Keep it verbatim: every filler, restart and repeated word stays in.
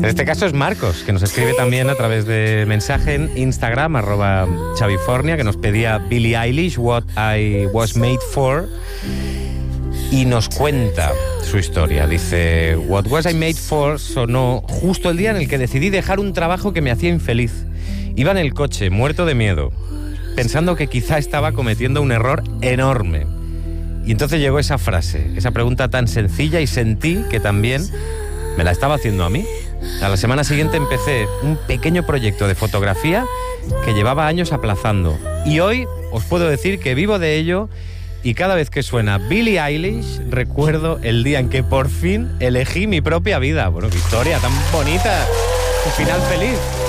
En este caso es Marcos, que nos escribe también a través de mensaje en Instagram, arroba Chavifornia, que nos pedía Billie Eilish, What I Was Made For, y nos cuenta su historia. Dice, What Was I Made For sonó justo el día en el que decidí dejar un trabajo que me hacía infeliz. Iba en el coche, muerto de miedo, pensando que quizá estaba cometiendo un error enorme. Y entonces llegó esa frase, esa pregunta tan sencilla, y sentí que también me la estaba haciendo a mí. A la semana siguiente empecé un pequeño proyecto de fotografía que llevaba años aplazando. Y hoy os puedo decir que vivo de ello, y cada vez que suena Billie Eilish recuerdo el día en que por fin elegí mi propia vida. Bueno, qué historia tan bonita, un final feliz.